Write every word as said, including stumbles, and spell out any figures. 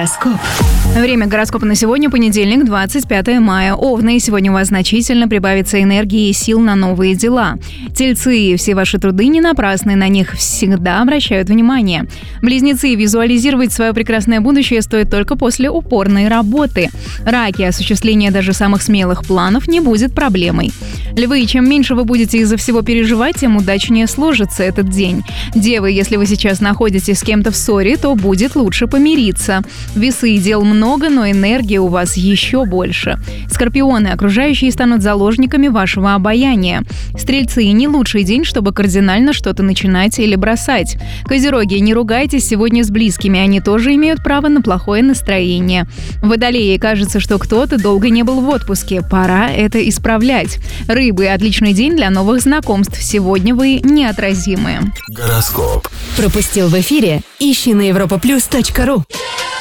Гороскоп. Время гороскопа на сегодня, понедельник, двадцать пятое мая. Овны, сегодня у вас значительно прибавится энергии и сил на новые дела. Тельцы, все ваши труды не напрасны, на них всегда обращают внимание. Близнецы, визуализировать свое прекрасное будущее стоит только после упорной работы. Раки, осуществление даже самых смелых планов не будет проблемой. Львы, чем меньше вы будете из-за всего переживать, тем удачнее сложится этот день. Девы, если вы сейчас находитесь с кем-то в ссоре, то будет лучше помириться. Весы, дел много, но энергии у вас еще больше. Скорпионы, окружающие станут заложниками вашего обаяния. Стрельцы, не лучший день, чтобы кардинально что-то начинать или бросать. Козероги, не ругайтесь сегодня с близкими, они тоже имеют право на плохое настроение. Водолеи, кажется, что кто-то долго не был в отпуске, пора это исправлять. Рыбы, отличный день для новых знакомств, сегодня вы неотразимые. Гороскоп. Пропустил в эфире? Ищи на европа плюс точка ру.